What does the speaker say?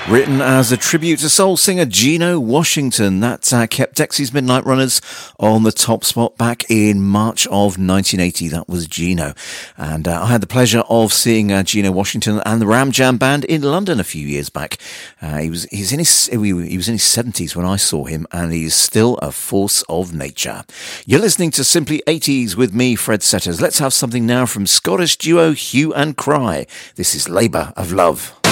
Written as a tribute to soul singer Geno Washington, that kept Dexy's Midnight Runners on the top spot back in March of 1980. That was Geno. And I had the pleasure of seeing Geno Washington and the Ram Jam Band in London a few years back. He was in his 70s when I saw him, and he's still a force of nature. You're listening to Simply 80s with me, Fred Setters. Let's have something now from Scottish duo Hue and Cry. This is Labour of Love.